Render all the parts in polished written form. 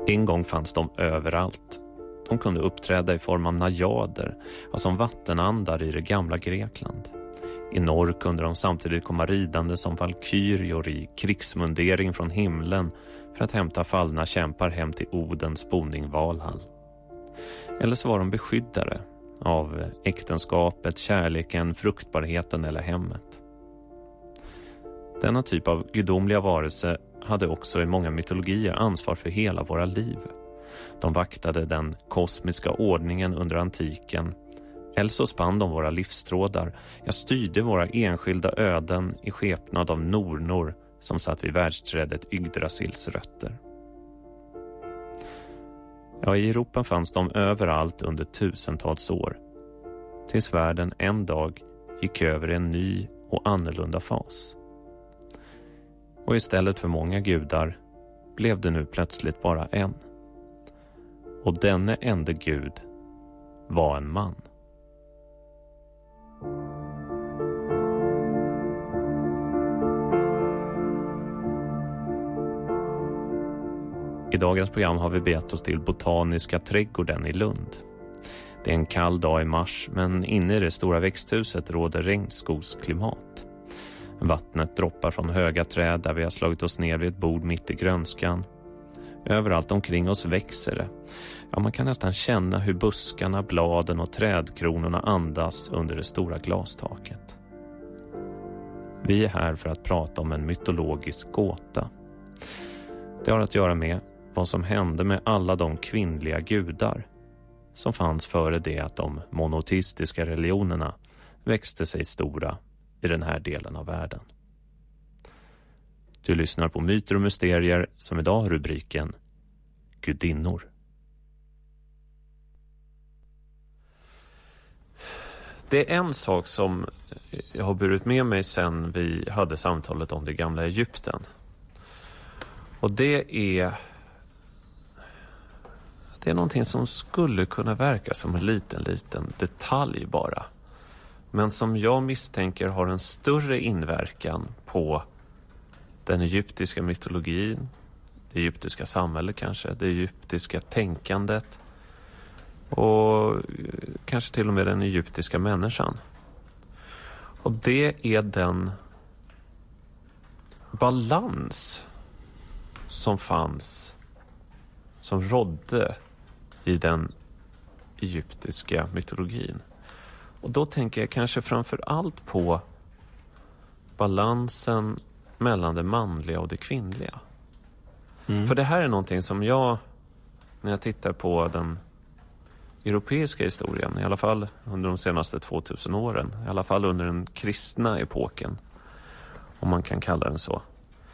En gång fanns de överallt. De kunde uppträda i form av najader, alltså som vattenandar i det gamla Grekland. I norr kunde de samtidigt komma ridande som valkyrior i krigsmundering från himlen för att hämta fallna kämpar hem till Odens boning Valhall. Eller så var de beskyddare av äktenskapet, kärleken, fruktbarheten eller hemmet. Denna typ av gudomliga varelse hade också i många mytologier ansvar för hela våra liv. De vaktade den kosmiska ordningen under antiken, eller så spann de våra livstrådar. Jag styrde våra enskilda öden i skepnad av nornor som satt vid världsträdet Yggdrasils rötter. Ja, i Europa fanns de överallt under tusentals år, tills världen en dag gick över en ny och annorlunda fas. Och istället för många gudar blev det nu plötsligt bara en. Och denne enda gud var en man. I dagens program har vi begett oss till Botaniska trädgården i Lund. Det är en kall dag i mars, men inne i det stora växthuset råder regnskogsklimat. Vattnet droppar från höga träd där vi har slagit oss ner vid ett bord mitt i grönskan. Överallt omkring oss växer det. Ja, man kan nästan känna hur buskarna, bladen och trädkronorna andas under det stora glastaket. Vi är här för att prata om en mytologisk gåta. Det har att göra med vad som hände med alla de kvinnliga gudar som fanns före det att de monoteistiska religionerna växte sig stora i den här delen av världen. Du lyssnar på Myter och mysterier som idag har rubriken Gudinnor. Det är en sak som jag har burit med mig sedan vi hade samtalet om det gamla Egypten. Och det är någonting som skulle kunna verka som en liten detalj bara. Men som jag misstänker har en större inverkan på den egyptiska mytologin, det egyptiska samhället kanske, det egyptiska tänkandet och kanske till och med den egyptiska människan. Och det är den balans som fanns, som rådde i den egyptiska mytologin. Och då tänker jag kanske framför allt på balansen mellan det manliga och det kvinnliga. För det här är någonting som jag, när jag tittar på den europeiska historien, i alla fall under de senaste 2000 åren, i alla fall under den kristna epoken, om man kan kalla den så.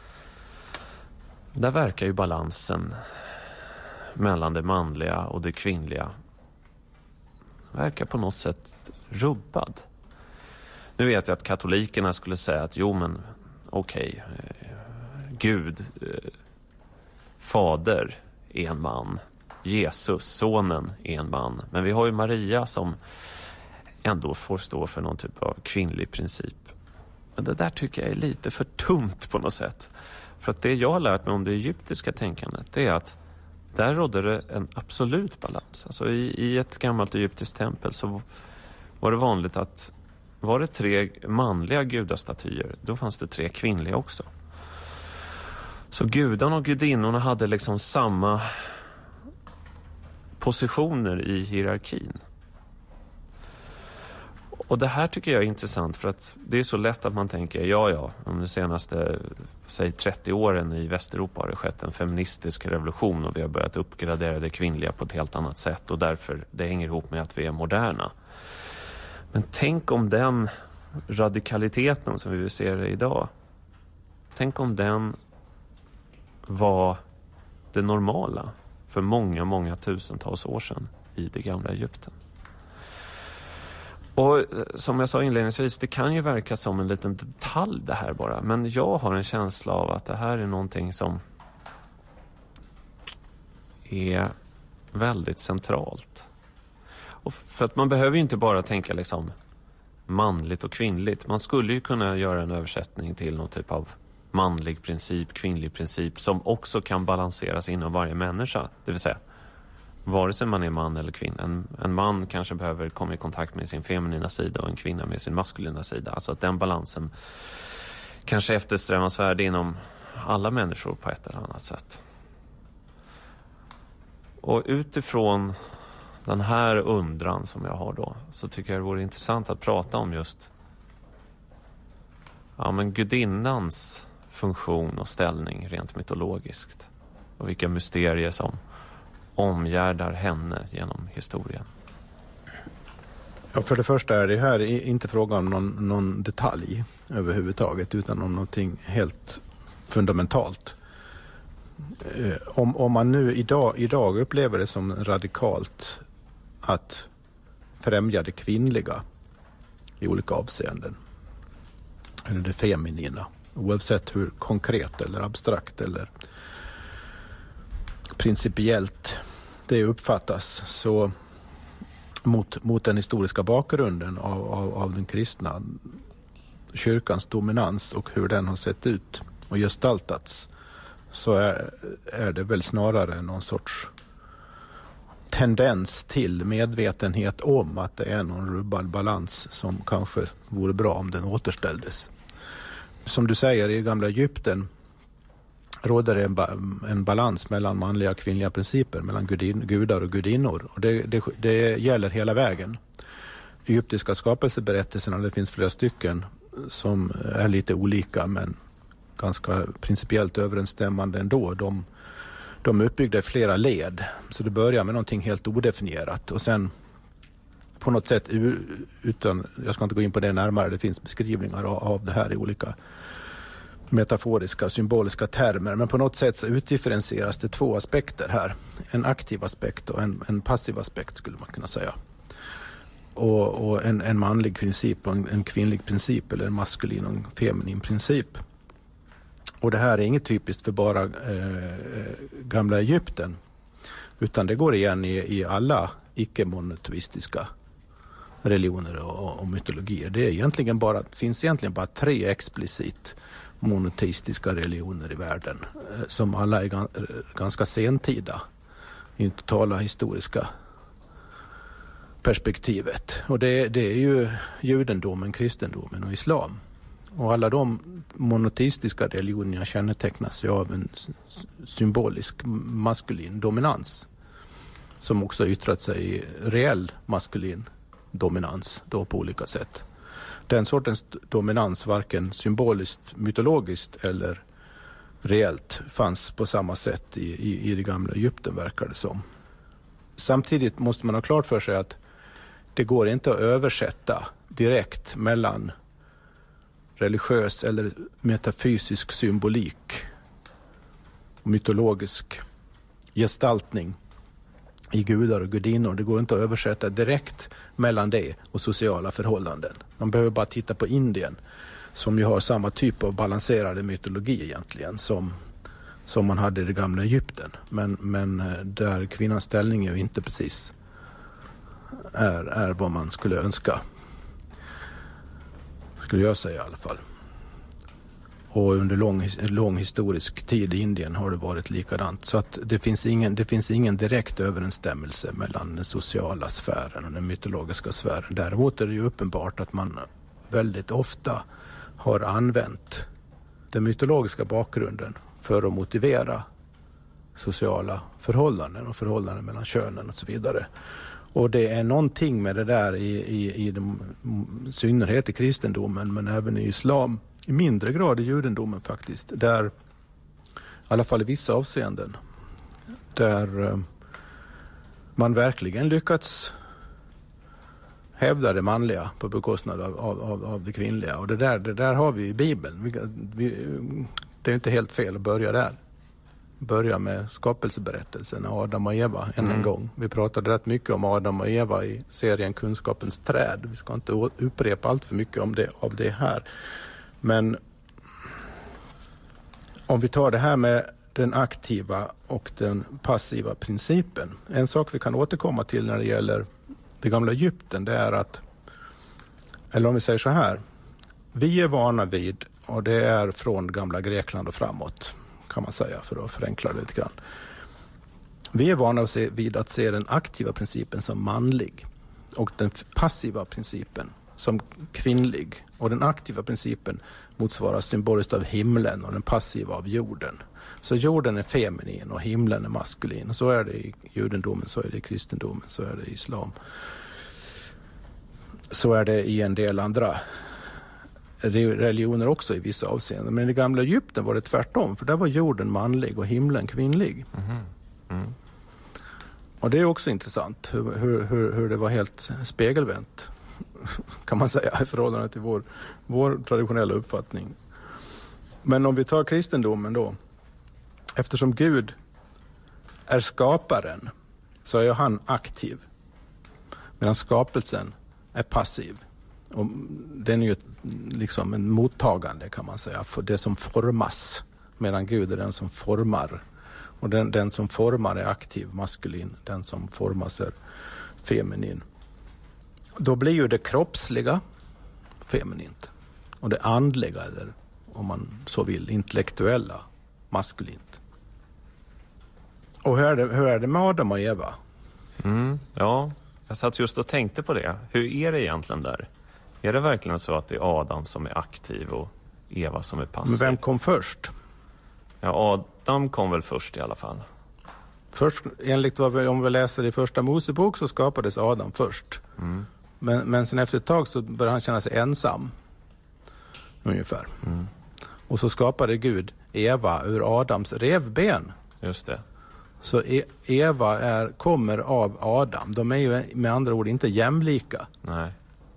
Där verkar ju balansen mellan det manliga och det kvinnliga verkar på något sätt rubbad. Nu vet jag att katolikerna skulle säga att okej, Gud, fader är en man, Jesus, sonen är en man. Men vi har ju Maria som ändå får stå för någon typ av kvinnlig princip. Men det där tycker jag är lite för tunt på något sätt. För att det jag har lärt mig om det egyptiska tänkandet, det är att där rådde det en absolut balans. Alltså i ett gammalt egyptiskt tempel så var det vanligt att var det 3 manliga gudastatyer, då fanns det 3 kvinnliga också. Så gudarna och gudinnorna hade liksom samma positioner i hierarkin. Och det här tycker jag är intressant för att det är så lätt att man tänker om de senaste 30 åren i Västeuropa har det skett en feministisk revolution och vi har börjat uppgradera det kvinnliga på ett helt annat sätt och därför det hänger ihop med att vi är moderna. Men tänk om den radikaliteten som vi ser det idag, tänk om den var det normala för många tusentals år sedan i det gamla Egypten. Och som jag sa inledningsvis, det kan ju verka som en liten detalj det här bara. Men jag har en känsla av att det här är någonting som är väldigt centralt. Och för att man behöver ju inte bara tänka liksom manligt och kvinnligt. Man skulle ju kunna göra en översättning till någon typ av manlig princip, kvinnlig princip som också kan balanseras inom varje människa. Det vill säga, vare sig man är man eller kvinna. En man kanske behöver komma i kontakt med sin feminina sida och en kvinna med sin maskulina sida. Alltså att den balansen kanske eftersträvansvärd inom alla människor på ett eller annat sätt. Och utifrån den här undran som jag har då, så tycker jag det vore intressant att prata om just gudinnans funktion och ställning rent mytologiskt. Och vilka mysterier som omgärdar henne genom historien. Ja, för det första är det här inte fråga om någon detalj överhuvudtaget, utan om någonting helt fundamentalt. Om man nu idag upplever det som radikalt att främja det kvinnliga i olika avseenden, eller det feminina, oavsett hur konkret eller abstrakt eller principiellt det uppfattas, så mot den historiska bakgrunden av den kristna kyrkans dominans och hur den har sett ut och gestaltats, så är det väl snarare någon sorts tendens till medvetenhet om att det är någon rubbad balans som kanske vore bra om den återställdes. Som du säger, i gamla Egypten råder det en balans mellan manliga och kvinnliga principer, mellan gudar och gudinnor. Och det gäller hela vägen. Egyptiska skapelseberättelserna, det finns flera stycken som är lite olika men ganska principiellt överensstämmande ändå. De är uppbyggda i flera led, så det börjar med någonting helt odefinierat och sen på något sätt, utan jag ska inte gå in på det närmare, det finns beskrivningar av det här i olika metaforiska, symboliska termer, men på något sätt så utdifferentieras det två aspekter här. En aktiv aspekt och en passiv aspekt skulle man kunna säga. Och en manlig princip och en kvinnlig princip, eller en maskulin och en feminin princip. Och det här är inget typiskt för bara gamla Egypten, utan det går igen i alla icke-monoteistiska religioner och mytologier. Det finns egentligen bara 3 explicit monoteistiska religioner i världen, som alla är ganska sentida i det totala historiska perspektivet. Och det är ju judendomen, kristendomen och islam. Och alla de monoteistiska religionerna kännetecknas av en symbolisk maskulin dominans, som också yttrat sig i reell maskulin dominans då på olika sätt. Den sortens dominans, varken symboliskt, mytologiskt eller reellt, fanns på samma sätt i det gamla Egypten, verkar det som. Samtidigt måste man ha klart för sig att det går inte att översätta direkt mellan religiös eller metafysisk symbolik och mytologisk gestaltning i gudar och gudinnor. Det går inte att översätta direkt mellan det och sociala förhållanden. Man behöver bara titta på Indien, som ju har samma typ av balanserade mytologi egentligen som man hade i det gamla Egypten. Men där kvinnans ställning ju inte precis är vad man skulle önska. Skulle jag säga i alla fall. Och under lång historisk tid i Indien har det varit likadant. Så att det finns ingen direkt överensstämmelse mellan den sociala sfären och den mytologiska sfären. Däremot är det ju uppenbart att man väldigt ofta har använt den mytologiska bakgrunden för att motivera sociala förhållanden och förhållanden mellan könen och så vidare. Och det är någonting med det där i synnerhet i kristendomen, men även i islam, i mindre grad i judendomen faktiskt, där i alla fall i vissa avseenden, där man verkligen hävda det manliga på bekostnad av det kvinnliga. Och det där har vi i Bibeln. Det är inte helt fel att börja där. Börja med skapelseberättelsen, Adam och Eva en gång. Vi pratade rätt mycket om Adam och Eva i serien Kunskapens träd. Vi ska inte upprepa allt för mycket av det här. Men om vi tar det här med den aktiva och den passiva principen. En sak vi kan återkomma till när det gäller det gamla Egypten, det är att, eller om vi säger så här, vi är vana vid Och det är från gamla Grekland och framåt, kan man säga, för att förenkla det lite grann. Vi är vana vid att se den aktiva principen som manlig och den passiva principen som kvinnlig. Och den aktiva principen motsvaras symboliskt av himlen och den passiva av jorden. Så jorden är feminin och himlen är maskulin. Så är det i judendomen, så är det i kristendomen, så är det i islam. Så är det i en del andra religioner också i vissa avseenden. Men i gamla Egypten var det tvärtom, för där var jorden manlig och himlen kvinnlig. Och det är också intressant hur det var helt spegelvänt, kan man säga, i förhållande till vår traditionella uppfattning. Men om vi tar kristendomen då, eftersom Gud är skaparen så är han aktiv, medan skapelsen är passiv. Och den är ju liksom en mottagande, kan man säga, för det som formas, medan Gud är den som formar. Och den som formar är aktiv, maskulin. Den som formas är feminin. Då blir ju det kroppsliga feminint. Och det andliga, eller om man så vill, intellektuella, maskulint. Och hur är det med Adam och Eva? Ja, jag satt just och tänkte på det. Hur är det egentligen där? Är det verkligen så att det är Adam som är aktiv och Eva som är passiv? Men vem kom först? Ja, Adam kom väl först i alla fall. Först, enligt om vi läser i första Mosebok, så skapades Adam först. Men sen efter ett tag så började han känna sig ensam. Ungefär. Och så skapade Gud Eva ur Adams revben. Just det. Så Eva kommer av Adam. De är ju med andra ord inte jämlika. Nej.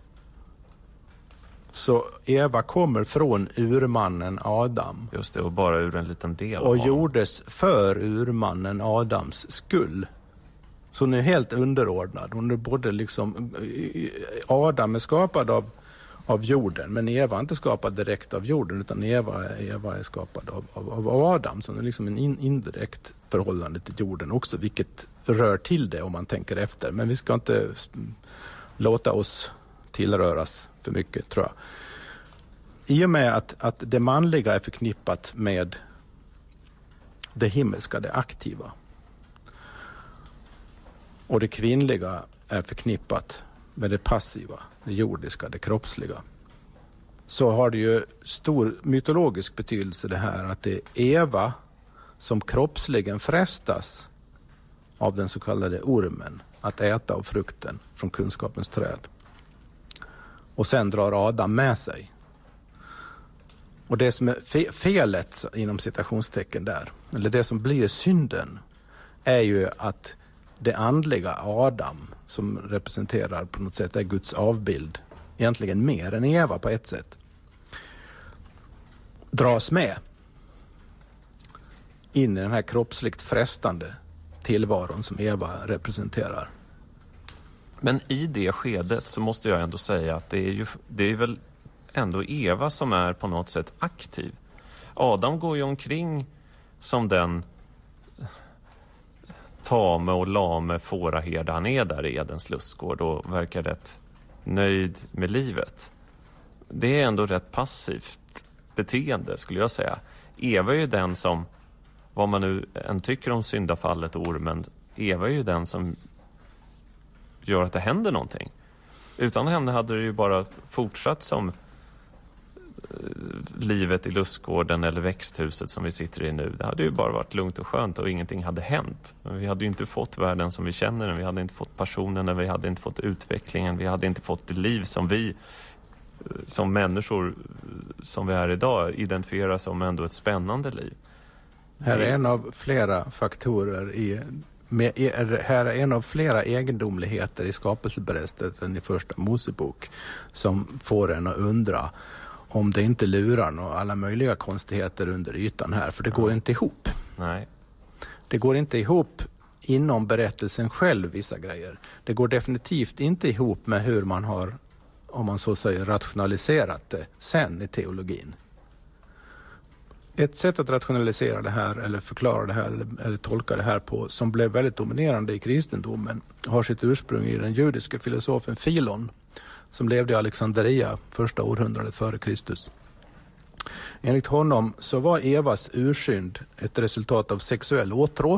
Så Eva kommer från urmannen Adam. Just det, och bara ur en liten del. Och gjordes för urmannen Adams skull. Så hon är helt underordnad. Hon är både liksom, Adam är skapad av jorden, men Eva är inte skapad direkt av jorden, utan Eva är skapad av Adam. Så det är liksom en indirekt förhållande till jorden också, vilket rör till det om man tänker efter. Men vi ska inte låta oss tillröras för mycket, tror jag. I och med att det manliga är förknippat med det himmelska, det aktiva, och det kvinnliga är förknippat med det passiva, det jordiska, det kroppsliga, så har det ju stor mytologisk betydelse det här att det är Eva som kroppsligen frestas av den så kallade ormen att äta av frukten från kunskapens träd. Och sen drar Adam med sig. Och det som är felet inom citationstecken där, eller det som blir synden, är ju att det andliga Adam, som representerar på något sätt är Guds avbild, egentligen mer än Eva på ett sätt, dras med in i den här kroppsligt frestande tillvaron som Eva representerar. Men i det skedet så måste jag ändå säga att det är väl ändå Eva som är på något sätt aktiv. Adam går ju omkring som den tame och lame fåraherde han är där i Edens lustgård och verkar rätt nöjd med livet. Det är ändå rätt passivt beteende, skulle jag säga. Eva är ju den som, vad man nu än tycker om syndafallet och ormen, Eva är ju den som gör att det händer någonting. Utan henne hade det ju bara fortsatt som livet i lustgården eller växthuset som vi sitter i nu. Det hade ju bara varit lugnt och skönt och ingenting hade hänt. Vi hade ju inte fått världen som vi känner den. Vi hade inte fått passionen, vi hade inte fått utvecklingen. Vi hade inte fått det liv som vi som människor som vi är idag identifierar som ändå ett spännande liv. Här är en av flera faktorer här är en av flera egendomligheter i skapelseberättelsen i första Mosebok som får en att undra om det inte lurar och alla möjliga konstigheter under ytan här, för det går inte ihop. Nej. Det går inte ihop inom berättelsen själv, vissa grejer. Det går definitivt inte ihop med hur man har, om man så säger, rationaliserat det sen i teologin. Ett sätt att rationalisera det här eller förklara det här eller tolka det här på, som blev väldigt dominerande i kristendomen, har sitt ursprung i den judiska filosofen Filon, som levde i Alexandria första århundradet före Kristus. Enligt honom så var Evas ursynd ett resultat av sexuell åtrå.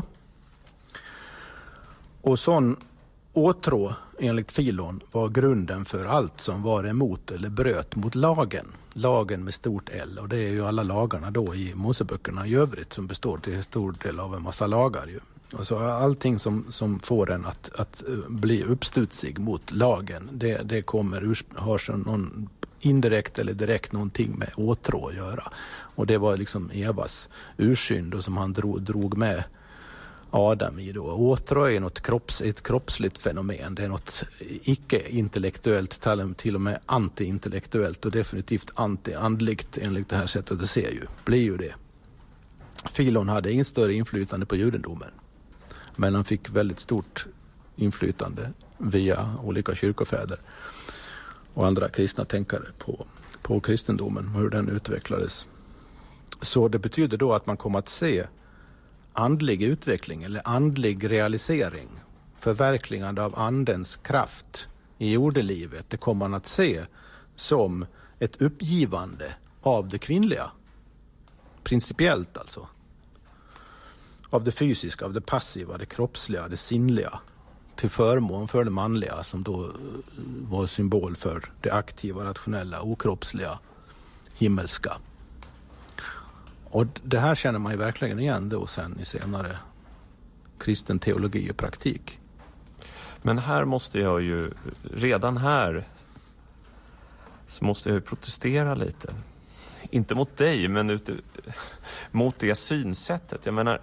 Och sån åtrå, enligt Filon, var grunden för allt som var emot eller bröt mot lagen. Lagen med stort L, och det är ju alla lagarna då i Moseböckerna i övrigt som består till stor del av en massa lagar ju. Och så allting som får en att bli uppstudsig mot lagen, det har så någon indirekt eller direkt någonting med åtrå att göra. Och det var liksom Evas ursynd och som han drog med Adam i då. Åtrå är ett kroppsligt fenomen. Det är något icke-intellektuellt, till och med anti-intellektuellt och definitivt anti-andligt enligt det här sättet att se ju. Blir ju det. Filon hade inget större inflytande på judendomen. Men han fick väldigt stort inflytande via olika kyrkofäder och andra kristna tänkare på kristendomen, hur den utvecklades. Så det betyder då att man kommer att se andlig utveckling eller andlig realisering, förverkligande av andens kraft i jordelivet, det kommer man att se som ett uppgivande av det kvinnliga. Principiellt alltså. Av det fysiska, av det passiva, det kroppsliga, det sinnliga till förmån för det manliga som då var symbol för det aktiva, rationella, okroppsliga, himmelska. Och det här känner man ju verkligen igen då sen i senare kristen teologi och praktik. Men här måste jag ju, redan här så måste jag ju protestera lite. Inte mot dig, men mot det synsättet. Jag menar,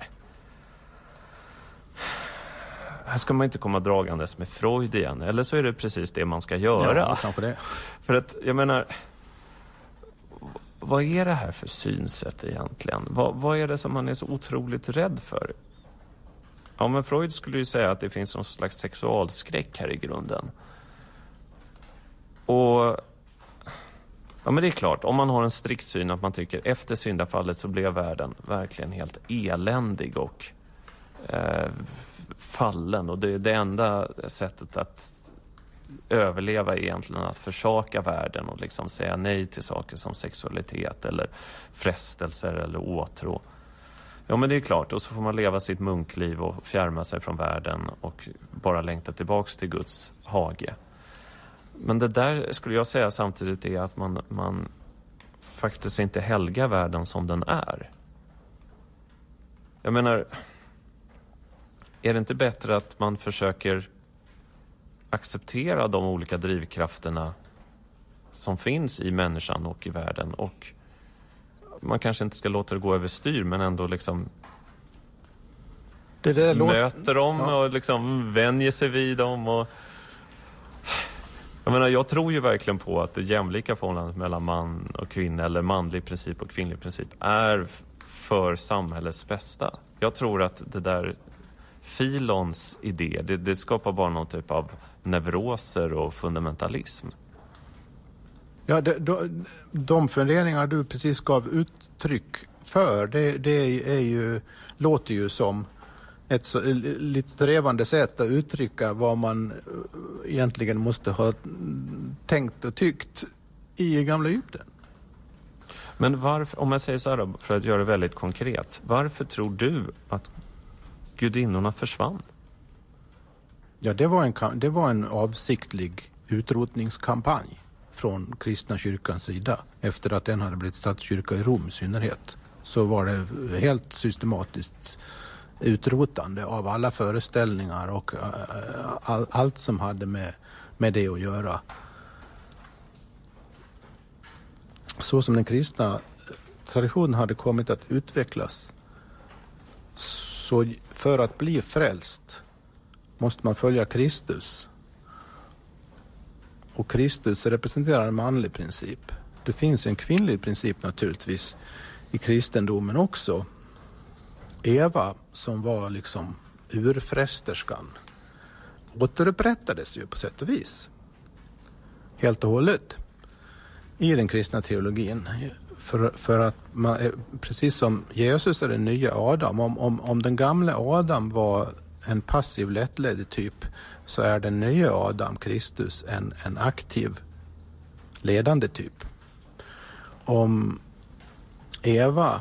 här ska man inte komma dragandes med Freud igen. Eller så är det precis det man ska göra. Ja, kanske det. För att, jag menar, vad är det här för synsätt egentligen? Vad är det som man är så otroligt rädd för? Ja, men Freud skulle ju säga att det finns någon slags sexualskräck här i grunden. Och ja, men det är klart, om man har en strikt syn att man tycker efter syndafallet så blev världen verkligen helt eländig och fallen. Och det enda sättet att överleva är egentligen att försaka världen och liksom säga nej till saker som sexualitet eller frestelser eller åtrå. Ja, men det är klart. Och så får man leva sitt munkliv och fjärma sig från världen och bara längta tillbaks till Guds hage. Men det där skulle jag säga samtidigt är att man faktiskt inte helgar världen som den är. Jag menar, är det inte bättre att man försöker acceptera de olika drivkrafterna som finns i människan och i världen, och man kanske inte ska låta det gå över styr, men ändå liksom möter dem och liksom vänjer sig vid dem. Och jag menar, jag tror ju verkligen på att det jämlika förhållandet mellan man och kvinna, eller manlig princip och kvinnlig princip, är för samhällets bästa. Jag tror att det där Filons idé, det skapar bara någon typ av neuroser och fundamentalism. Ja, de funderingar du precis gav uttryck för, det låter ju som ett så lite trevande sätt att uttrycka vad man egentligen måste ha tänkt och tyckt i gamla Egypten. Men varför, om jag säger så här, för att göra det väldigt konkret, varför tror du att gudinnorna försvann? Ja, det var en avsiktlig utrotningskampanj från kristna kyrkans sida. Efter att den hade blivit statskyrka i Rom i synnerhet, så var det helt systematiskt utrotande av alla föreställningar och allt som hade med det att göra. Så som den kristna traditionen hade kommit att utvecklas, så för att bli frälst måste man följa Kristus. Och Kristus representerar en manlig princip. Det finns en kvinnlig princip naturligtvis i kristendomen också. Eva, som var liksom urfrästerskan, återupprättades ju på sätt och vis helt och hållet i den kristna teologin. För att man, precis som Jesus är den nya Adam, om den gamla Adam var en passiv lättledd typ, så är den nya Adam, Kristus, en aktiv ledande typ. Om Eva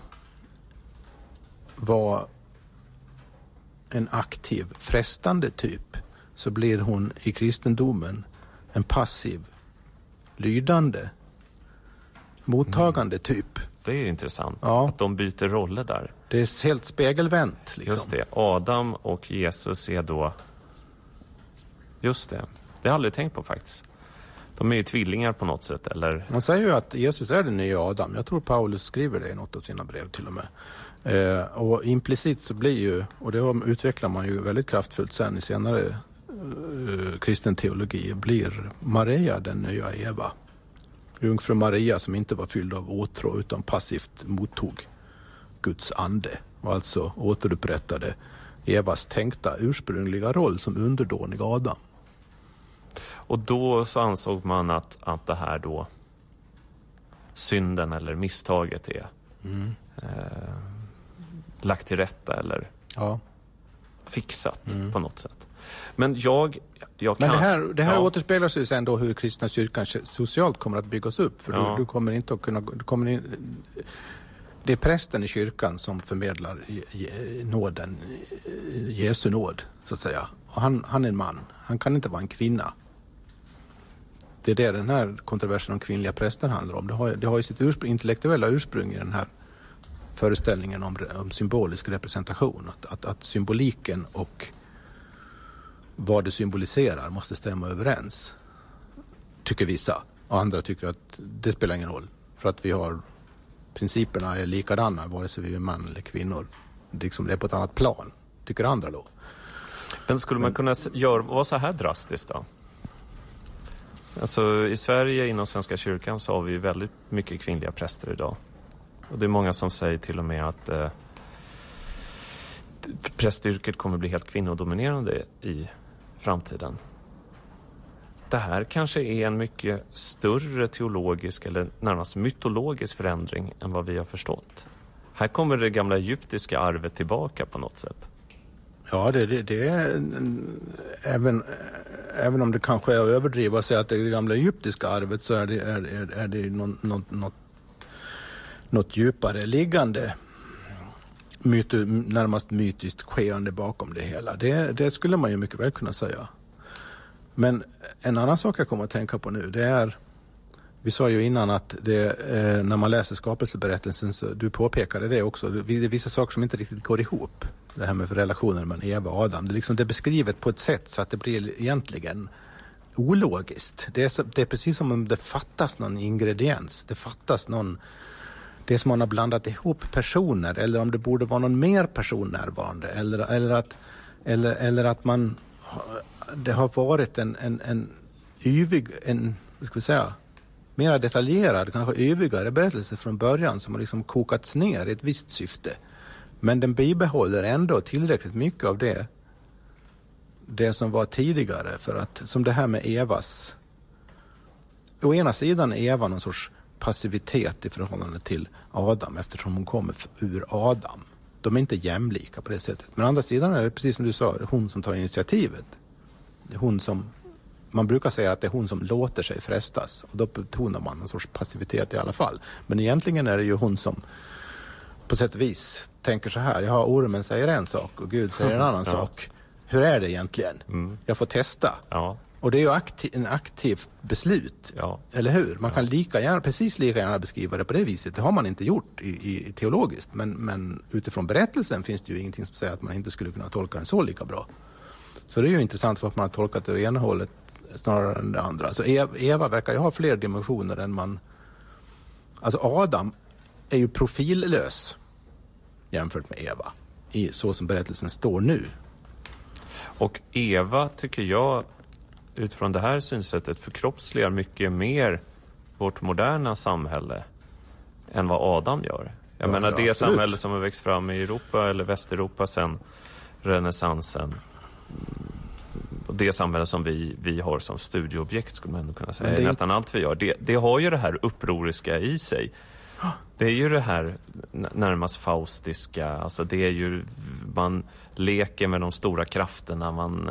var en aktiv, frestande typ, så blir hon i kristendomen en passiv, lydande, mottagande typ. Det är intressant att de byter roller där. Det är helt spegelvänt. Liksom. Just det, Adam och Jesus är då... Just det, det har jag aldrig tänkt på faktiskt. De är ju tvillingar på något sätt, eller? Man säger ju att Jesus är den nya Adam. Jag tror Paulus skriver det i något av sina brev till och med. Och implicit så blir ju, och det utvecklar man ju väldigt kraftfullt sen i senare kristen teologi, blir Maria den nya Eva. Jungfru Maria som inte var fylld av åtrå utan passivt mottog Guds ande och alltså återupprättade Evas tänkta ursprungliga roll som underdånig Adam. Och då så ansåg man att det här då synden eller misstaget är lagt till rätta eller fixat på något sätt. Men jag kan... Men det här återspeglar sig sen då hur kristna kyrkan socialt kommer att byggas upp. För du kommer inte att kunna... Det är prästen i kyrkan som förmedlar nåden, Jesu nåd, så att säga. Och han är en man. Han kan inte vara en kvinna. Det är det den här kontroversen om kvinnliga präster handlar om. Det har ju sitt intellektuella ursprung i den här föreställningen om symbolisk representation. Att symboliken och vad det symboliserar måste stämma överens. Tycker vissa. Och andra tycker att det spelar ingen roll. För att vi har principerna är likadana vare sig vi är man eller kvinnor. Det är på ett annat plan. Tycker andra då. Men skulle man kunna vara så här drastiskt då? Alltså i Sverige inom Svenska kyrkan så har vi väldigt mycket kvinnliga präster idag. Och det är många som säger till och med att prästyrket kommer bli helt kvinnodominerande i framtiden. Det här kanske är en mycket större teologisk eller närmast mytologisk förändring än vad vi har förstått. Här kommer det gamla egyptiska arvet tillbaka på något sätt. Ja, det är även om det kanske är att överdriva att säga att det är det gamla egyptiska arvet, så är det något djupare liggande närmast mytiskt skeende bakom det hela. Det skulle man ju mycket väl kunna säga. Men en annan sak jag kommer att tänka på nu, det är, vi sa ju innan att när man läser skapelseberättelsen, så du påpekade det också, det är vissa saker som inte riktigt går ihop. Det här med relationen mellan Eva och Adam. Det är beskrivet på ett sätt så att det blir egentligen ologiskt. Det är precis som om det fattas någon ingrediens. Det fattas någon... Det är som om man har blandat ihop personer, eller om det borde vara någon mer person närvarande. Eller att man... Det har varit en yvig... vad ska vi säga? Mer detaljerad, kanske yvigare berättelse från början som har liksom kokats ner i ett visst syfte. Men den bibehåller ändå tillräckligt mycket av det som var tidigare, för att, som det här med Evas, å ena sidan är Eva någon sorts passivitet i förhållande till Adam eftersom hon kommer ur Adam. De är inte jämlika på det sättet. Men å andra sidan är det precis som du sa, hon som tar initiativet. Det är hon som, man brukar säga att det är hon som låter sig frestas, och då betonar man någon sorts passivitet i alla fall. Men egentligen är det ju hon som på sätt och vis tänker så här: ja, ormen säger en sak och Gud säger en annan sak. Hur är det egentligen? Jag får testa. Ja. Och det är ju en aktivt beslut. Ja. Eller hur? Man kan precis lika gärna beskriva det på det viset. Det har man inte gjort i teologiskt. Men utifrån berättelsen finns det ju ingenting som säger att man inte skulle kunna tolka den så lika bra. Så det är ju intressant för att man har tolkat det ena hållet snarare än det andra. Så Eva verkar ju ha fler dimensioner än man... Alltså Adam är ju profillös jämfört med Eva, så som berättelsen står nu. Och Eva, tycker jag, utifrån det här synsättet förkroppsligar mycket mer vårt moderna samhälle än vad Adam gör. Jag menar, det absolut. Samhälle som har växt fram i Europa eller Västeuropa sedan renässansen, och det samhälle som vi har som studieobjekt, skulle man kunna säga, nästan allt vi gör, det har ju det här upproriska i sig. Det är ju det här närmast faustiska, alltså det är ju, man leker med de stora krafterna, man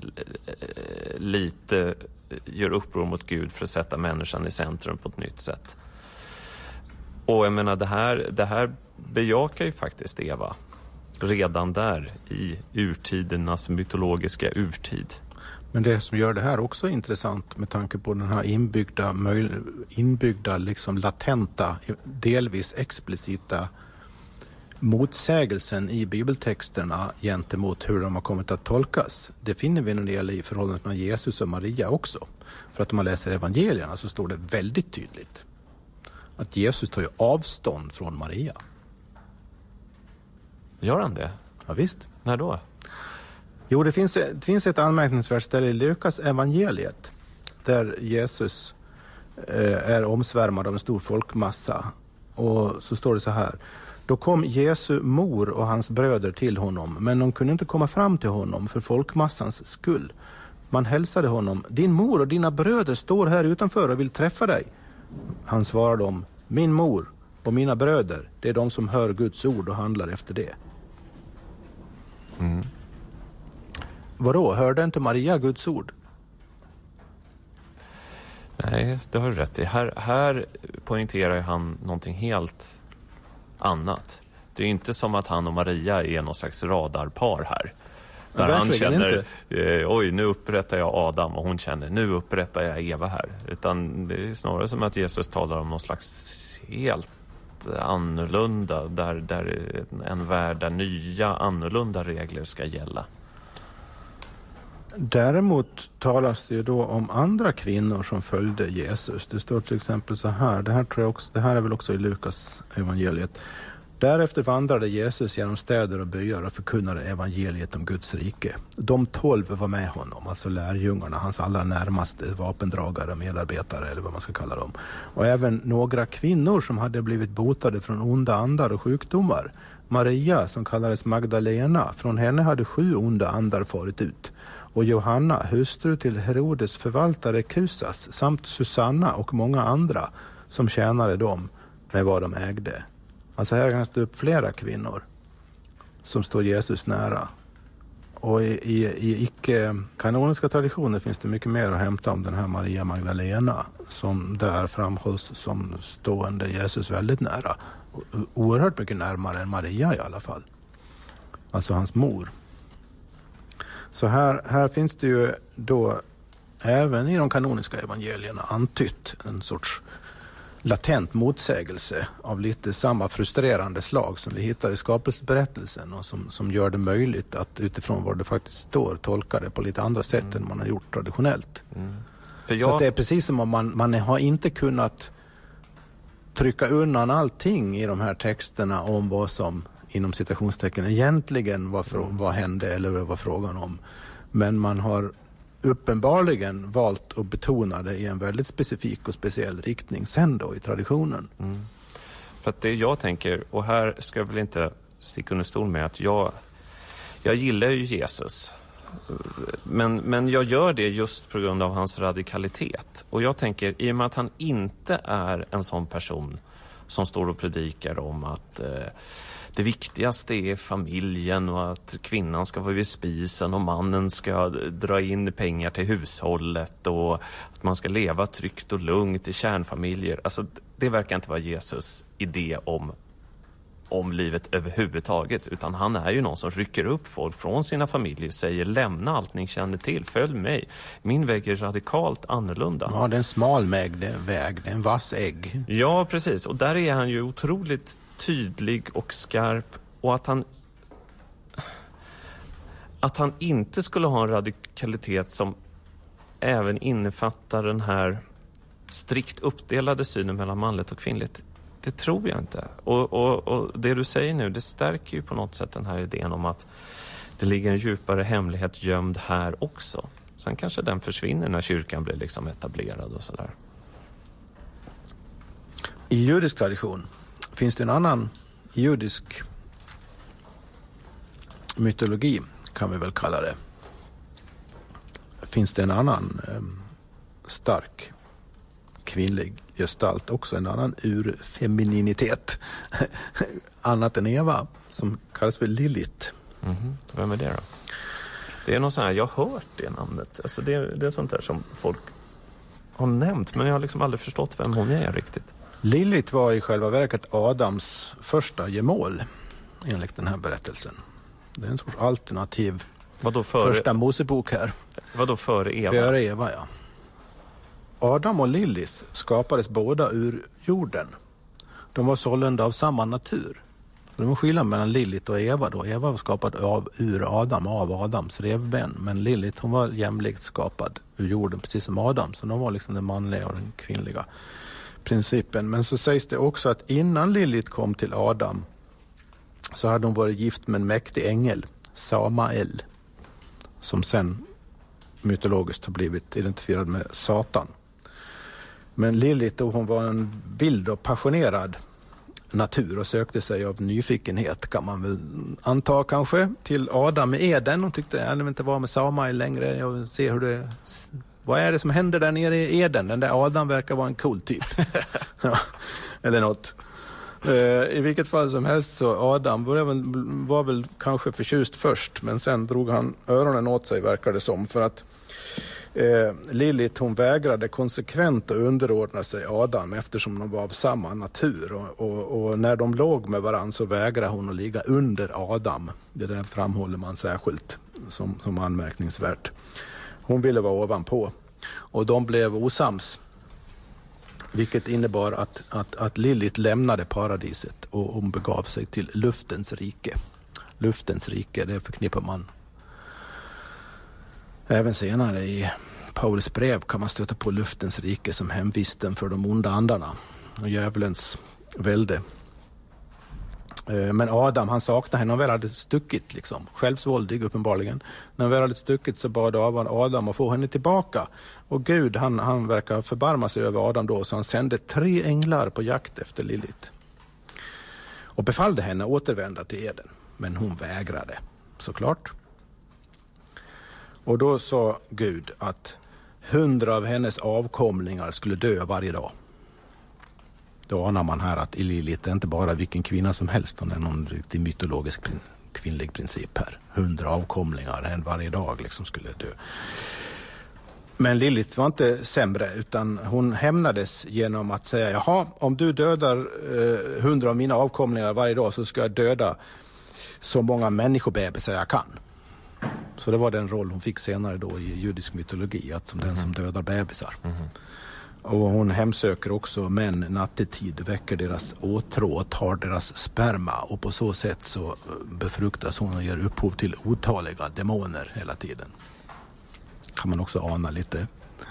lite gör uppror mot Gud för att sätta människan i centrum på ett nytt sätt. Och jag menar, det här bejakar ju faktiskt Eva redan där i urtidernas mytologiska urtid. Men det som gör det här också intressant med tanke på den här inbyggda liksom latenta, delvis explicita motsägelsen i bibeltexterna gentemot hur de har kommit att tolkas. Det finner vi när det gäller i förhållandet mellan Jesus och Maria också. För att om man läser evangelierna så står det väldigt tydligt att Jesus tar ju avstånd från Maria. Gör han det? Ja, visst. När då? Jo, det finns ett anmärkningsvärt ställe i Lukas evangeliet där Jesus är omsvärmad av en stor folkmassa. Och så står det så här: då kom Jesu mor och hans bröder till honom, men de kunde inte komma fram till honom för folkmassans skull. Man hälsade honom: din mor och dina bröder står här utanför och vill träffa dig. Han svarade dem: min mor och mina bröder, det är de som hör Guds ord och handlar efter det. Mm. Vadå? Hörde inte Maria Guds ord? Nej, det har du rätt i. Här poängterar ju han någonting helt annat. Det är inte som att han och Maria är någon slags radarpar här. Där han känner, oj, nu upprättar jag Adam, och hon känner, nu upprättar jag Eva här. Utan det är snarare som att Jesus talar om någon slags helt annorlunda, där en värld där nya annorlunda regler ska gälla. Däremot talas det ju då om andra kvinnor som följde Jesus. Det står till exempel så här, det här är väl också i Lukas evangeliet. Därefter vandrade Jesus genom städer och byar och förkunnade evangeliet om Guds rike. De 12 var med honom, alltså lärjungarna, hans allra närmaste vapendragare, medarbetare eller vad man ska kalla dem. Och även några kvinnor som hade blivit botade från onda andar och sjukdomar. Maria, som kallades Magdalena, från henne hade 7 onda andar farit ut. Och Johanna, hustru till Herodes förvaltare Kusas, samt Susanna och många andra som tjänade dem med vad de ägde. Alltså här kan det upp flera kvinnor som står Jesus nära. Och i icke-kanoniska traditioner finns det mycket mer att hämta om den här Maria Magdalena, som där framhålls som stående Jesus väldigt nära. Oerhört mycket närmare än Maria i alla fall. Alltså hans mor. Så här finns det ju då även i de kanoniska evangelierna antytt en sorts latent motsägelse av lite samma frustrerande slag som vi hittar i skapelseberättelsen och som gör det möjligt att utifrån vad det faktiskt står tolka det på lite andra sätt än man har gjort traditionellt. Så att det är precis som om man har inte kunnat trycka undan allting i de här texterna om vad som inom citationstecken egentligen vad hände eller vad var frågan om. Men man har uppenbarligen valt att betona det i en väldigt specifik och speciell riktning sen då i traditionen. För att det jag tänker, och här ska jag väl inte sticka under stol med att jag gillar ju Jesus. Men jag gör det just på grund av hans radikalitet. Och jag tänker, i och med att han inte är en sån person som står och predikar om att det viktigaste är familjen och att kvinnan ska vara vid spisen och mannen ska dra in pengar till hushållet och att man ska leva tryggt och lugnt i kärnfamiljer. Alltså, det verkar inte vara Jesus idé om livet överhuvudtaget, utan han är ju någon som rycker upp folk från sina familjer, säger lämna allt ni känner till, följ mig. Min väg är radikalt annorlunda. Ja, det är en smal väg, det är en vass ägg. Ja, precis. Och där är han ju otroligt tydlig och skarp, och att han inte skulle ha en radikalitet som även innefattar den här strikt uppdelade synen mellan manligt och kvinnligt. Det tror jag inte. Och det du säger nu, det stärker ju på något sätt den här idén om att det ligger en djupare hemlighet gömd här också. Sen kanske den försvinner när kyrkan blir liksom etablerad och sådär. I judisk tradition finns det en annan judisk mytologi, kan vi väl kalla det. Finns det en annan stark kvinnlig gestalt, också en annan urfemininitet annat än Eva, som kallas för Lilith. Vem är det då? Det är någon sån här, jag har hört det namnet. Alltså det är sånt där som folk har nämnt, men jag har liksom aldrig förstått vem hon är riktigt. Lilith var i själva verket Adams första gemål enligt den här berättelsen. Det är en sorts alternativ första Mosebok här. Vadå före Eva? Före Eva, ja. Adam och Lilith skapades båda ur jorden. De var sålunda av samma natur. Det var skillnad mellan Lilith och Eva då. Eva var skapad ur Adam, av Adams revben. Men Lilith, hon var jämlikt skapad ur jorden, precis som Adam. Så de var liksom den manliga och den kvinnliga principen. Men så sägs det också att innan Lilith kom till Adam så hade hon varit gift med en mäktig ängel, Samael, som sen mytologiskt har blivit identifierad med Satan. Men Lilith då, hon var en vild och passionerad natur och sökte sig av nyfikenhet, kan man väl anta kanske, till Adam i Eden. Hon tyckte jag vill inte vara med Samael längre. Jag vill se vad är det som händer där nere i Eden? Den där Adam verkar vara en cool typ. Ja, eller något. I vilket fall som helst så Adam var väl kanske förtjust först, men sen drog han öronen åt sig, verkar det som, för att Lilith, hon vägrade konsekvent att underordna sig Adam eftersom de var av samma natur och när de låg med varandra så vägrade hon att ligga under Adam. Det där framhåller man särskilt som anmärkningsvärt. Hon ville vara ovanpå och de blev osams, vilket innebar att Lilith lämnade paradiset och hon begav sig till luftens rike. Luftens rike, det förknippar man även senare i Paulus brev, kan man stöta på luftens rike som hemvisten för de onda andarna och djävulens välde. Men Adam, han saknade henne. Han väl hade stuckit liksom. Självsvåldig uppenbarligen. När han väl hade stuckit så bad Adam att få henne tillbaka. Och Gud, han verkar förbarma sig över Adam då, så han sände 3 änglar på jakt efter Lilith. Och befallde henne återvända till Eden. Men hon vägrade, såklart. Och då sa Gud att 100 av hennes avkomlingar skulle dö varje dag. Då anar man här att Lilith är inte bara vilken kvinna som helst. Hon är någon riktig mytologisk kvinnlig princip här. 100 avkomlingar en varje dag liksom skulle dö. Men Lilith var inte sämre, utan hon hämnades genom att säga: jaha, om du dödar 100 av mina avkomlingar varje dag så ska jag döda så många människobebisar jag kan. Så det var den roll hon fick senare då i judisk mytologi, att som den som dödar bebisar. Och hon hemsöker också män nattetid, väcker deras åtrå och tar deras sperma. Och på så sätt så befruktas hon och ger upphov till otaliga demoner hela tiden. Kan man också ana lite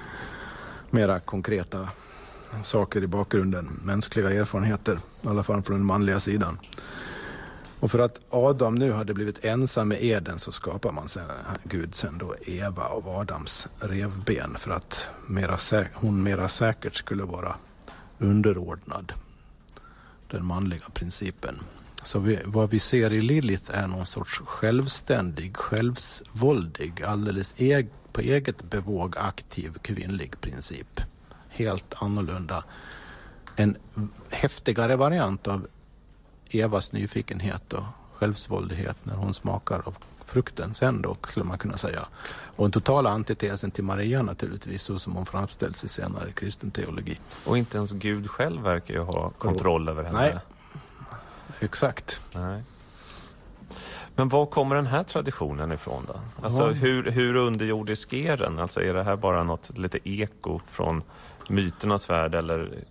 mera konkreta saker i bakgrunden. Mänskliga erfarenheter, i alla fall från den manliga sidan. Och för att Adam nu hade blivit ensam med Eden så skapar man Gud sen då Eva av Adams revben för att hon mera säkert skulle vara underordnad den manliga principen. Så vad vi ser i Lilith är någon sorts självständig, självsvåldig, alldeles på eget bevåg aktiv kvinnlig princip. Helt annorlunda. En häftigare variant av Evas nyfikenhet och självsvåldighet när hon smakar av frukten sen då, skulle man kunna säga. Och en total antitesen till Maria naturligtvis, så som hon framställs i senare kristen teologi. Och inte ens Gud själv verkar ju ha kontroll över henne. Nej, exakt. Nej. Men var kommer den här traditionen ifrån då? Alltså hur underjordisk är den? Alltså är det här bara något lite eko från myternas värld eller...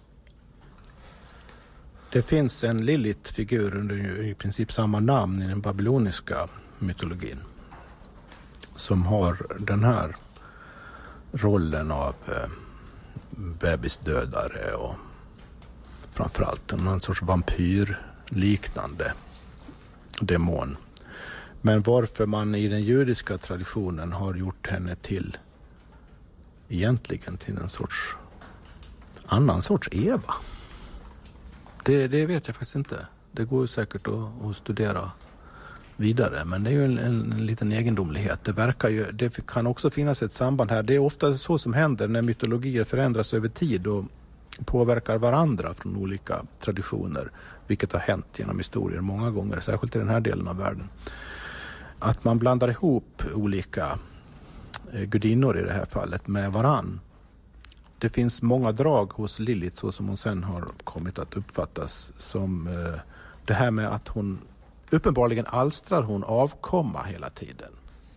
Det finns en Lilith-figur under i princip samma namn i den babyloniska mytologin som har den här rollen av bebisdödare och framförallt någon sorts vampyrliknande demon. Men varför man i den judiska traditionen har gjort henne egentligen till en sorts annan sorts Eva, det vet jag faktiskt inte. Det går ju säkert att studera vidare, men det är ju en liten egendomlighet. Det kan också finnas ett samband här. Det är ofta så som händer när mytologier förändras över tid och påverkar varandra från olika traditioner, vilket har hänt genom historier många gånger, särskilt i den här delen av världen. Att man blandar ihop olika gudinnor i det här fallet med varann. det finns många drag hos Lilith, så som hon sen har kommit att uppfattas som det här med att hon uppenbarligen alstrar hon avkomma hela tiden.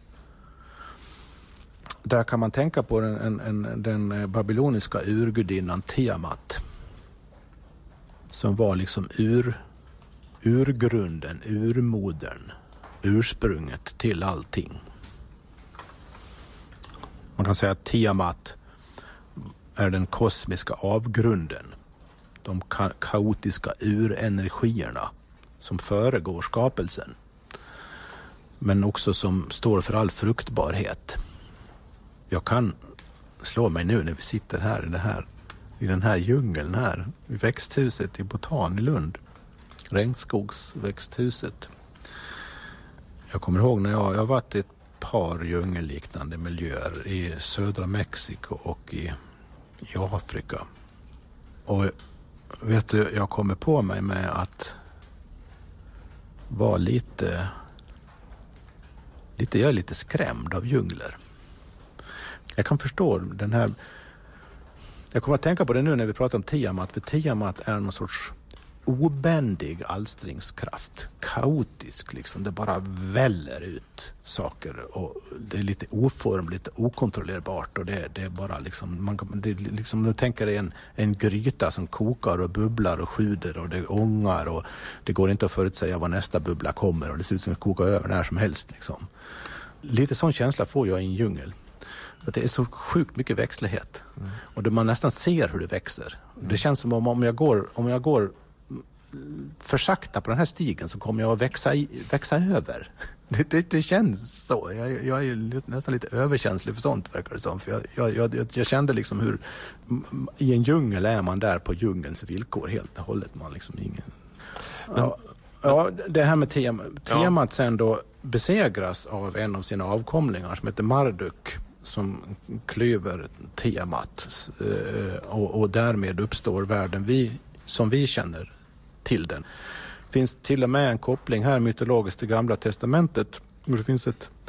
Där kan man tänka på den babyloniska urgudinnan Tiamat, som var liksom urgrunden, urmodern, ursprunget till allting. Man kan säga att Tiamat är den kosmiska avgrunden, de kaotiska urenergierna som föregår skapelsen, men också som står för all fruktbarhet. Jag kan slå mig nu när vi sitter här i den här djungeln här i växthuset i Botan i Lund, regnskogsväxthuset. Jag kommer ihåg när jag har varit i ett par djungelliknande miljöer i södra Mexiko och i Afrika. Och vet du, jag kommer på mig med att vara lite jag är lite skrämd av djungler. Jag kan förstå den här. Jag kommer att tänka på det nu när vi pratar om Tiamat, för Tiamat är någon sorts obändig alstringskraft, kaotisk liksom, det bara väller ut saker och det är lite oformligt, okontrollerbart, och det är bara liksom, det är liksom, du tänker dig en gryta som kokar och bubblar och sjuder och det ångar och det går inte att förutsäga var nästa bubbla kommer och det ser ut som att koka över när som helst liksom. Lite sån känsla får jag i en djungel. Att det är så sjukt mycket växtlighet. Och man nästan ser hur det växer. Det känns som om jag går för sakta på den här stigen så kommer jag att växa över. Det känns så. Jag är nästan lite överkänslig för sånt, verkar det som. För jag kände liksom hur i en djungel är man där på djungelns villkor helt och hållet. Man liksom ingen... Ja, det här med temat sen då besegras av en av sina avkomlingar som heter Marduk, som klyver Tiamat och därmed uppstår världen som vi känner till den. Det finns till och med en koppling här mytologiskt till Gamla testamentet. Det finns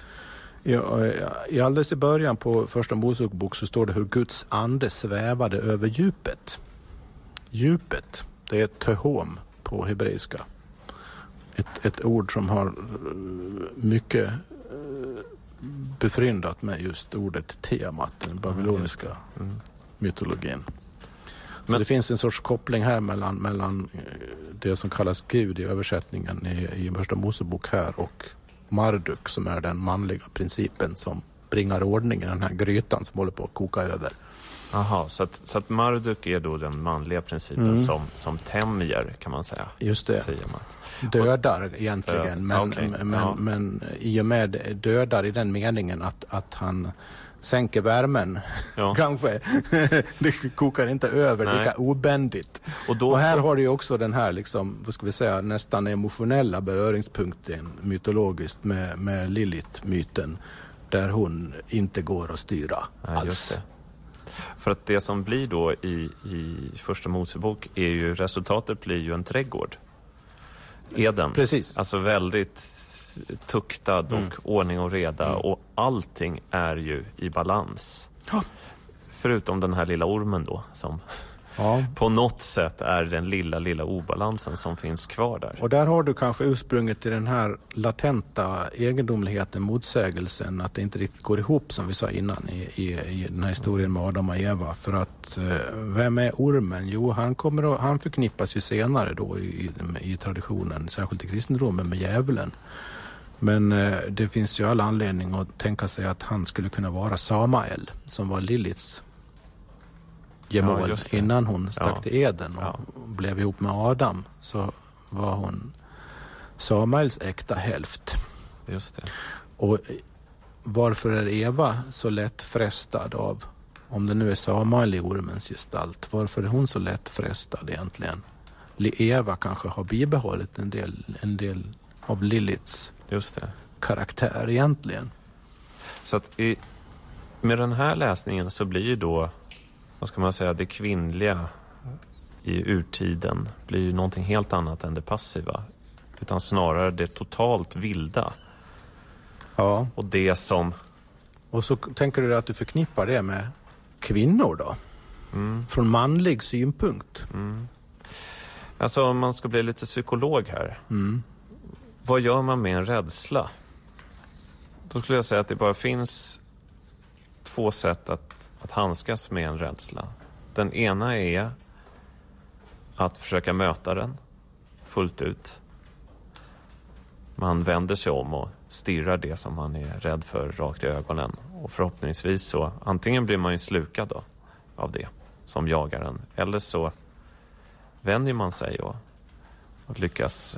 alldeles i början på första Mosebok så står det hur Guds ande svävade över djupet. Djupet, det är tehom på hebreiska. Ett ord som har mycket befryndat med just ordet Tiamat, den babyloniska mytologin. Så det finns en sorts koppling här mellan det som kallas Gud i översättningen i första Mosebok här och Marduk, som är den manliga principen som bringar ordning i den här grytan som håller på att koka över. Aha, så att Marduk är då den manliga principen som tämjer, kan man säga. Just det. Tiamat. Dödar egentligen, men i och med dödar i den meningen att han sänker värmen, kanske. Det kokar inte över lika obändigt. Och här har du ju också den här liksom, vad ska vi säga, nästan emotionella beröringspunkten mytologiskt med Lilith-myten, där hon inte går att styra alls. Just det. För att det som blir då i första Mosebok är ju, resultatet blir ju en trädgård. Eden. Precis. Alltså väldigt tuktad och ordning och reda och allting är ju i balans. Ja. Förutom den här lilla ormen då som på något sätt är den lilla obalansen som finns kvar där. Och där har du kanske ursprunget till den här latenta egendomligheten, motsägelsen, att det inte riktigt går ihop som vi sa innan i den här historien med Adam och Eva. För att vem är ormen? Jo, han förknippas ju senare då i traditionen, särskilt i kristendomen, med djävulen. Men det finns ju all anledning att tänka sig att han skulle kunna vara Samael, som var Liliths gemål innan hon stack till Eden och blev ihop med Adam, så var hon Samaels äkta hälft. Just det. Och varför är Eva så lätt frestad av, om det nu är Samael i ormens gestalt, varför är hon så lätt frestad egentligen? Eva kanske har bibehållit en del av Liliths karaktär egentligen. Så att med den här läsningen så blir ju då, vad ska man säga, det kvinnliga i urtiden blir ju någonting helt annat än det passiva, utan snarare det totalt vilda. Ja. Och det som... Och så tänker du att du förknippar det med kvinnor då? Från manlig synpunkt. Alltså om man ska bli lite psykolog här. Vad gör man med en rädsla? Då skulle jag säga att det bara finns 2 sätt att handskas med en rädsla. Den ena är att försöka möta den fullt ut. Man vänder sig om och stirrar det som man är rädd för rakt i ögonen. Och förhoppningsvis så, antingen blir man ju slukad då, av det som jagar en. Eller så vänjer man sig och lyckas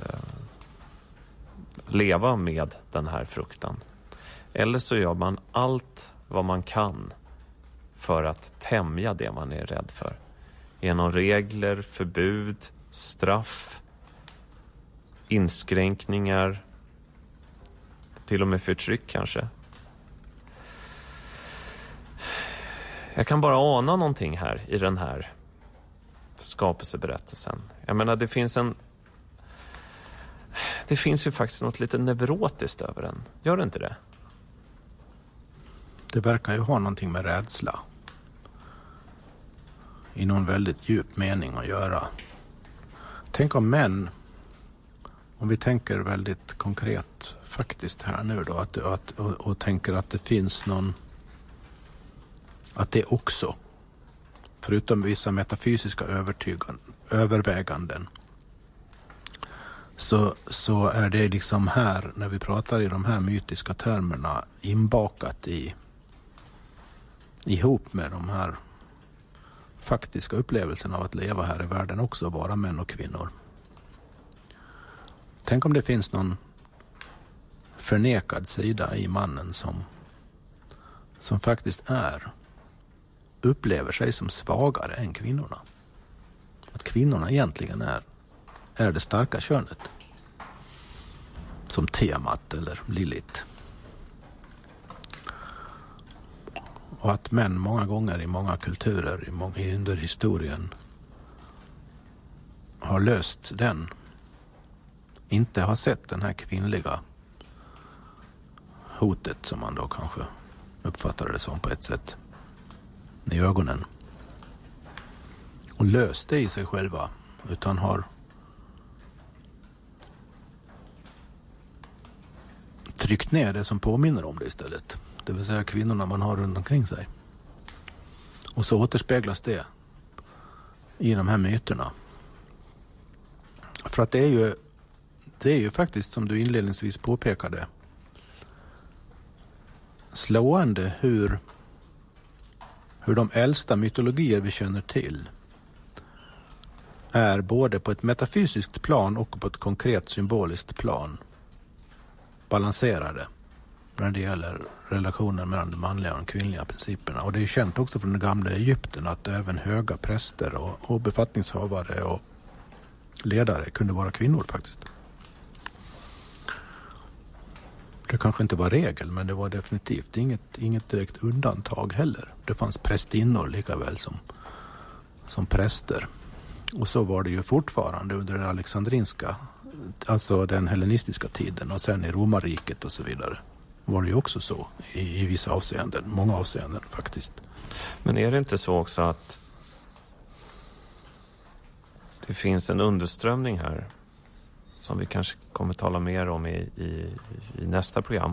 leva med den här fruktan. Eller så gör man allt vad man kan för att tämja det man är rädd för. Genom regler, förbud, straff, inskränkningar, till och med förtryck kanske. Jag kan bara ana någonting här i den här skapelseberättelsen. Jag menar, det finns ju faktiskt något lite neurotiskt över den. Gör det inte det? Det verkar ju ha någonting med rädsla i någon väldigt djup mening att göra. Tänk om män, om vi tänker väldigt konkret faktiskt här nu då, och tänker att det finns någon, att det också, förutom vissa metafysiska överväganden, så är det liksom här, när vi pratar i de här mytiska termerna, inbakat ihop med de här faktiska upplevelserna av att leva här i världen också, vara män och kvinnor. Tänk om det finns någon förnekad sida i mannen som faktiskt upplever sig som svagare än kvinnorna. Att kvinnorna egentligen är det starka könet. Som Tiamat eller Lilith. Och att män många gånger i många kulturer under historien har löst den. Inte har sett den här kvinnliga hotet, som man då kanske uppfattar det som på ett sätt, i ögonen. Och löst det i sig själva, utan har tryckt ner det som påminner om det istället. Det vill säga kvinnorna man har runt omkring sig. Och så återspeglas det i de här myterna. För att det är ju faktiskt, som du inledningsvis påpekade, slående hur de äldsta mytologier vi känner till är både på ett metafysiskt plan och på ett konkret symboliskt plan balanserade när det gäller relationen mellan de manliga och de kvinnliga principerna. Och det är känt också från det gamla Egypten att även höga präster och befattningshavare och ledare kunde vara kvinnor faktiskt. Det kanske inte var regel, men det var definitivt inget direkt undantag heller. Det fanns prästinnor lika väl som präster. Och så var det ju fortfarande under den alexandrinska, alltså den hellenistiska tiden, och sen i romarriket och så vidare. Var det ju också så i vissa avseenden, många avseenden faktiskt. Men är det inte så också att det finns en underströmning här som vi kanske kommer tala mer om i nästa program,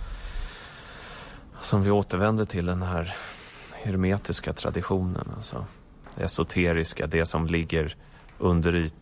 som vi återvänder till den här hermetiska traditionen, alltså esoteriska, det som ligger under ytan.